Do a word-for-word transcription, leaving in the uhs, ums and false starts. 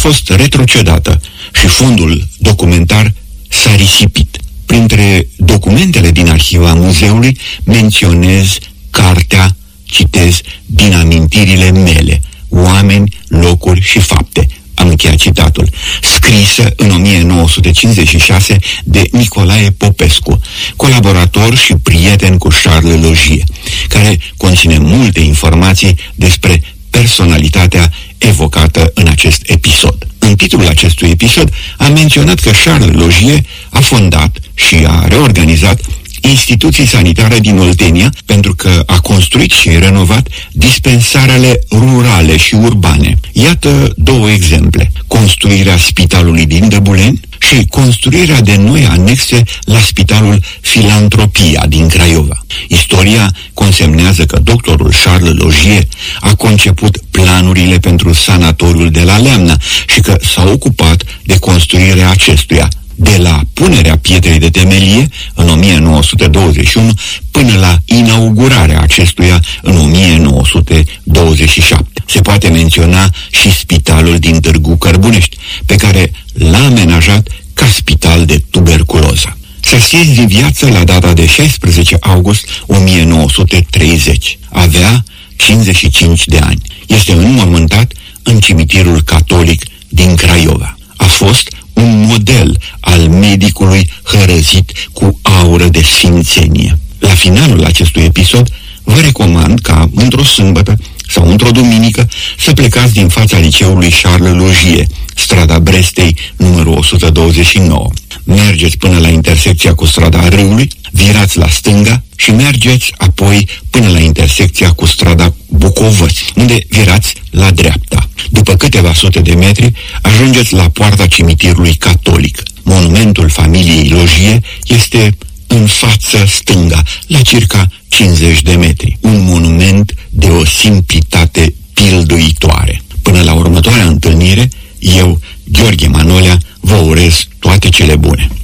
fost retrocedată și fondul documentar s-a risipit. Printre documentele din arhiva muzeului menționez cartea, citez, din amintirile mele, oameni, locuri și fapte. Am încheiat citatul. Scrisă în o mie nouă sute cincizeci și șase de Nicolae Popescu, colaborator și prieten cu Charles Logier, care conține multe informații despre personalitatea evocată în acest episod. În titlul acestui episod am menționat că Charles Logier a fondat și a reorganizat instituții sanitare din Oltenia pentru că a construit și renovat dispensarele rurale și urbane. Iată două exemple: construirea spitalului din Dăbuleni și construirea de noi anexe la spitalul Filantropia din Craiova. Istoria consemnează că doctorul Charles Logier a conceput planurile pentru sanatoriul de la Leamna și că s-a ocupat de construirea acestuia, de la punerea pietrei de temelie în o mie nouă sute douăzeci și unu până la inaugurarea acestuia în o mie nouă sute douăzeci și șapte. Se poate menționa și spitalul din Târgu Cărbunești, pe care l-a amenajat ca spital de tuberculoză. S-a stins din viață la data de șaisprezece august o mie nouă sute treizeci. Avea cincizeci și cinci de ani. Este înmormântat în cimitirul catolic din Craiova. A fost un model al medicului hărăzit cu aură de sfințenie. La finalul acestui episod, vă recomand ca într-o sâmbătă sau într-o duminică să plecați din fața liceului Charles Logier, strada Brestei, numărul o sută douăzeci și nouă. Mergeți până la intersecția cu strada Râului, virați la stânga și mergeți apoi până la intersecția cu strada Bucovăți, unde virați la dreapta. După câteva sute de metri, ajungeți la poarta cimitirului catolic. Monumentul familiei Logier este în față stânga, la circa cincizeci de metri. Un monument de o simplitate pilduitoare. Până la următoarea întâlnire, eu, Gheorghe Manolea, vă urez toate cele bune.